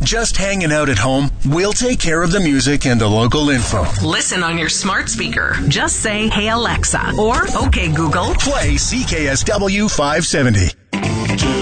Just hanging out at home? We'll take care of the music and the local info. Listen on your smart speaker. Just say, "Hey Alexa," or "Okay Google, Play CKSW 570.